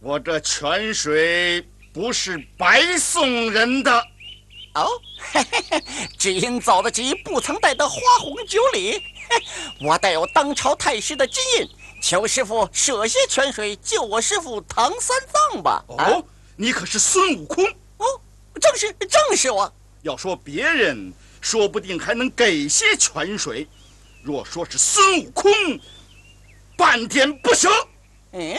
我这泉水不是白送人的。 哦，嘿嘿嘿，只因走得急，不曾带得花红酒礼。我带有当朝太师的金印，求师傅舍些泉水救我师傅唐三藏吧。 哦，你可是孙悟空？ 哦，正是我。 要说别人，说不定还能给些泉水；若说是孙悟空，半点不舍。 嗯，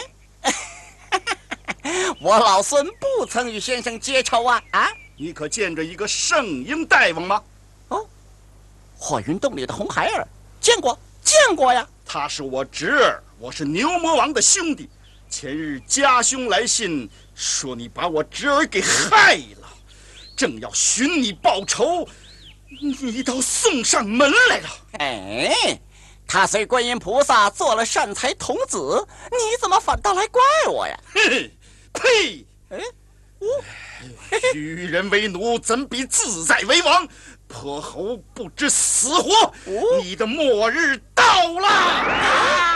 我老孙不曾与先生结仇啊！ 你可见着一个圣婴大王吗？ 哦，火云洞里的红孩儿，见过呀。 他是我侄儿，我是牛魔王的兄弟。前日家兄来信说你把我侄儿给害了，正要寻你报仇，你倒送上门来了。 哎，他随观音菩萨做了善财童子，你怎么反倒来怪我呀？ 嘿，呸！ 我与人为奴，怎比自在为王？泼猴不知死活，你的末日到了！